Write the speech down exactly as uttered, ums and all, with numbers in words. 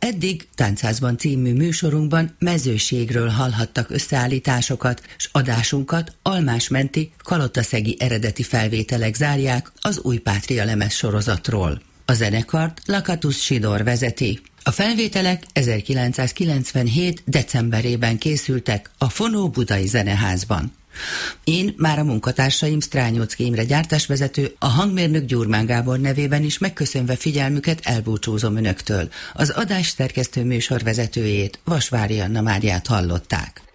Eddig Táncházban című műsorunkban mezőségről hallhattak összeállításokat, s adásunkat almásmenti, kalotaszegi eredeti felvételek zárják az Új Pátria lemez sorozatról. A zenekart Lakatos Sidor vezeti. A felvételek ezerkilencszázkilencvenhét. decemberében készültek a Fonó Budai Zeneházban. Én már a munkatársaim Strányóczky Imre gyártásvezető, a hangmérnök Gyurmán Gábor nevében is megköszönve figyelmüket elbúcsúzom önöktől. Az adás szerkesztő műsorvezetőjét, Vasvári Anna Máriát hallották.